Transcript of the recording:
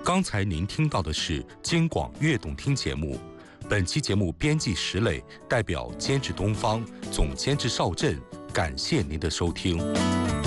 刚才您听到的是京广悦动听节目，本期节目编辑石磊，代表监制东方，总监制邵震，感谢您的收听。